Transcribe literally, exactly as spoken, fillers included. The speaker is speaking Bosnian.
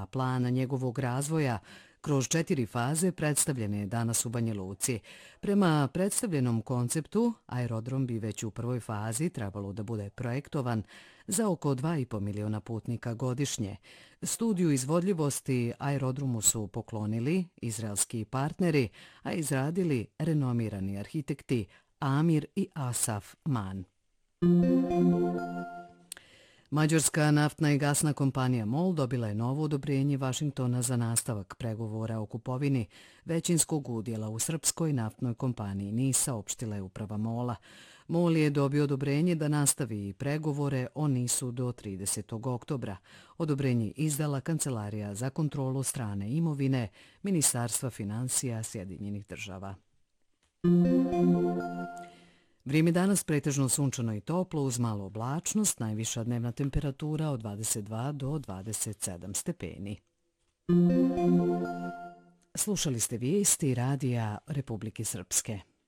plan njegovog razvoja kroz četiri faze predstavljen je danas u Banja Luci. Prema predstavljenom konceptu, aerodrom bi već u prvoj fazi trebalo da bude projektovan za oko dva i po miliona putnika godišnje. Studiju izvodljivosti aerodromu su poklonili izraelski partneri, a izradili renomirani arhitekti Amir i Asaf Man. Mađarska naftna i gasna kompanija MOL dobila je novo odobrenje Vašingtona za nastavak pregovora o kupovini većinskog udjela u srpskoj naftnoj kompaniji NIS, saopštila je uprava MOL-a. MOL je dobio odobrenje da nastavi pregovore o NIS-u do tridesetog oktobra. Odobrenje izdala Kancelarija za kontrolu strane imovine Ministarstva financija Sjedinjenih država. Vrijeme danas pretežno sunčano i toplo uz malu oblačnost, najviša dnevna temperatura od dvadeset dva do dvadeset sedam stepeni. Slušali ste vijesti Radija Republike Srpske.